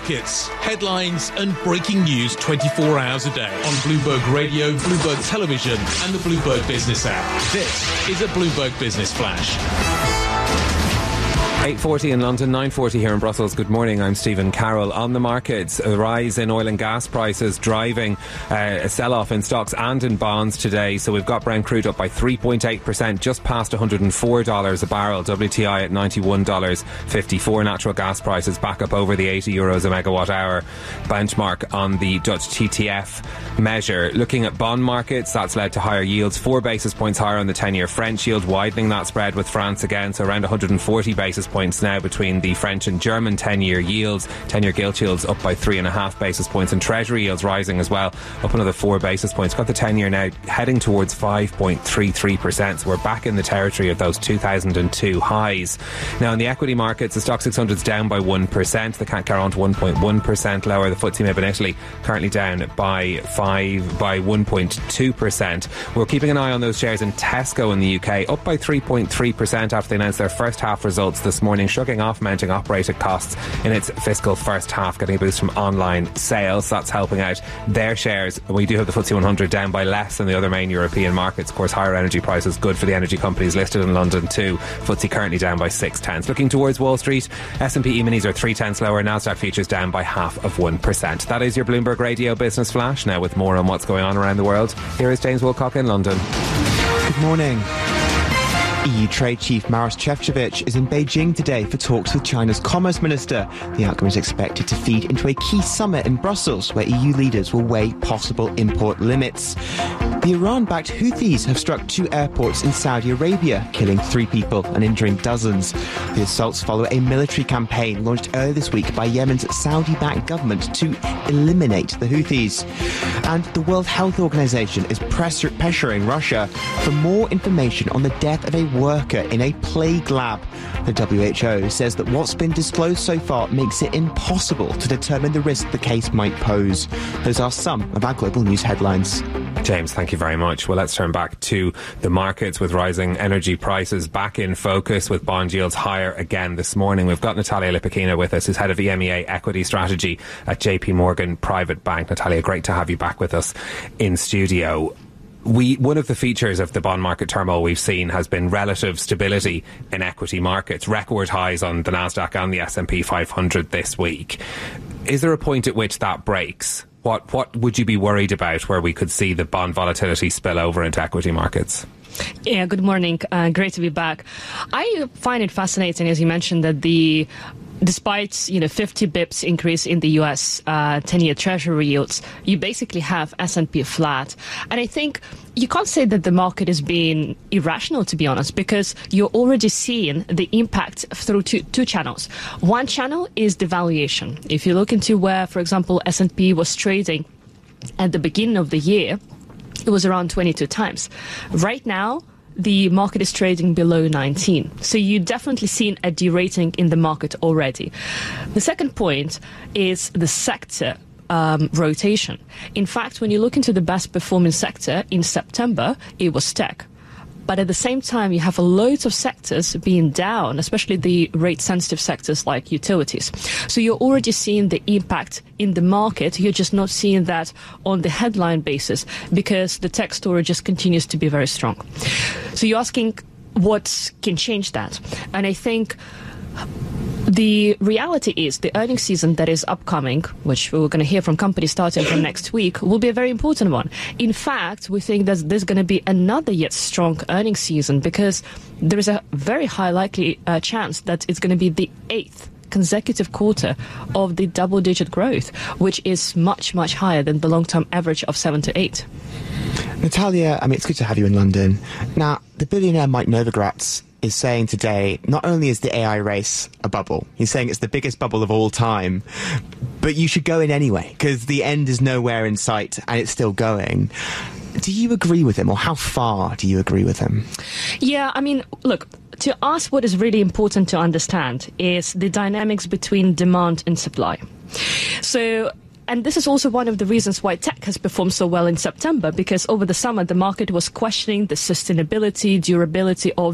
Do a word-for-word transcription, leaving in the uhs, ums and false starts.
markets, headlines and breaking news twenty-four hours a day on Bloomberg Radio, Bloomberg Television and the Bloomberg Business app. This is a Bloomberg Business Flash. eight forty in London, nine forty here in Brussels. Good morning, I'm Stephen Carroll. On the markets, a rise in oil and gas prices driving uh, a sell-off in stocks and in bonds today. So we've got Brent crude up by three point eight percent, just past one hundred four dollars a barrel. W T I at ninety-one dollars fifty-four. Natural gas prices back up over the eighty euros a megawatt hour benchmark on the Dutch T T F measure. Looking at bond markets, that's led to higher yields, four basis points higher on the ten-year French yield, widening that spread with France again, so around one hundred forty basis points now between the French and German ten-year yields. ten-year gilt yields up by three and a half basis points, and Treasury yields rising as well, up another four basis points. Got the ten-year now heading towards five point three three percent, so we're back in the territory of those two thousand two highs. Now in the equity markets, the Stock six hundred is down by one percent, the C A C Caron to one point one percent lower, the F T S E M I B in Italy currently down by five by one point two percent. We're keeping an eye on those shares in Tesco in the U K, up by three point three percent after they announced their first half results this morning, shrugging off mounting operating costs in its fiscal first half, getting a boost from online sales. That's helping out their shares. We do have the F T S E one hundred down by less than the other main European markets. Of course, higher energy prices good for the energy companies listed in London too. F T S E currently down by six tenths. Looking towards Wall Street, S and P E-minis are three tenths lower, Nasdaq futures down by half of one percent. That is your Bloomberg Radio Business Flash. Now with more on what's going on around the world, here is James Wilcock in London. Good morning. E U Trade Chief Maros Šefčovič is in Beijing today for talks with China's Commerce Minister. The outcome is expected to feed into a key summit in Brussels, where E U leaders will weigh possible import limits. The Iran-backed Houthis have struck two airports in Saudi Arabia, killing three people and injuring dozens. The assaults follow a military campaign launched earlier this week by Yemen's Saudi-backed government to eliminate the Houthis. And the World Health Organization is pressure- pressuring Russia for more information on the death of a worker in a plague lab. The W H O says that what's been disclosed so far makes it impossible to determine the risk the case might pose. Those are some of our global news headlines. James, thank you very much. Well, let's turn back to the markets with rising energy prices back in focus, with bond yields higher again this morning. We've got Natalia Lipakina with us, who's head of E M E A Equity Strategy at J P Morgan Private Bank. Natalia, great to have you back with us in studio. We, one of the features of the bond market turmoil we've seen has been relative stability in equity markets, record highs on the Nasdaq and the S and P five hundred this week. Is there a point at which that breaks? What what would you be worried about where we could see the bond volatility spill over into equity markets? Yeah, good morning. Uh, great to be back. I find it fascinating, as you mentioned, that the despite, you know, fifty bips increase in the U S uh, ten-year Treasury yields, you basically have S and P flat. And I think you can't say that the market is being irrational, to be honest, because you're already seeing the impact through two, two channels. One channel is the valuation. If you look into where, for example, S and P was trading at the beginning of the year, it was around twenty-two times. Right now, the market is trading below nineteen. So you definitely seen a derating in the market already. The second point is the sector um, rotation. In fact, when you look into the best performing sector in September, it was tech. But at the same time, you have a loads of sectors being down, especially the rate-sensitive sectors like utilities. So you're already seeing the impact in the market. You're just not seeing that on the headline basis because the tech story just continues to be very strong. So you're asking what can change that? And I think the reality is the earnings season that is upcoming, which we're going to hear from companies starting from next week, will be a very important one. In fact, we think that there's going to be another yet strong earnings season because there is a very high likely uh, chance that it's going to be the eighth consecutive quarter of the double-digit growth, which is much, much higher than the long-term average of seven to eight. Natalia, I mean, it's good to have you in London. Now, the billionaire Mike Novogratz is saying today, not only is the A I race a bubble, he's saying it's the biggest bubble of all time, but you should go in anyway, because the end is nowhere in sight and it's still going. Do you agree with him, or how far do you agree with him? Yeah, I mean, look, to us, what is really important to understand is the dynamics between demand and supply. So, and this is also one of the reasons why tech has performed so well in September, because over the summer, the market was questioning the sustainability, durability of